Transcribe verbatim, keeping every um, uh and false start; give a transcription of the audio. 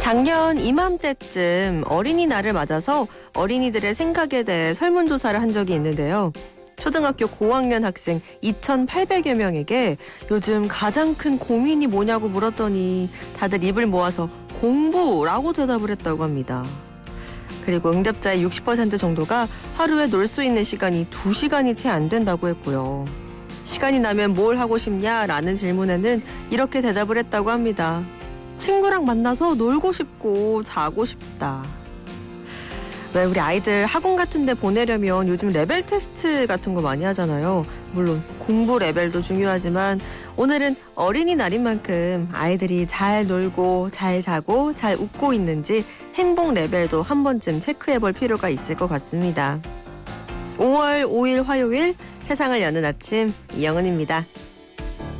작년 이맘때쯤 어린이날을 맞아서 어린이들의 생각에 대해 설문조사를 한 적이 있는데요. 초등학교 고학년 학생 이천팔백여 명에게 요즘 가장 큰 고민이 뭐냐고 물었더니 다들 입을 모아서 공부라고 대답을 했다고 합니다. 그리고 응답자의 육십 퍼센트 정도가 하루에 놀 수 있는 시간이 두 시간이 채 안 된다고 했고요. 시간이 나면 뭘 하고 싶냐라는 질문에는 이렇게 대답을 했다고 합니다. 친구랑 만나서 놀고 싶고 자고 싶다. 왜 우리 아이들 학원 같은 데 보내려면 요즘 레벨 테스트 같은 거 많이 하잖아요. 물론 공부 레벨도 중요하지만 오늘은 어린이날인 만큼 아이들이 잘 놀고 잘 자고 잘 웃고 있는지 행복 레벨도 한 번쯤 체크해 볼 필요가 있을 것 같습니다. 오월 오일 화요일 세상을 여는 아침 이영은입니다.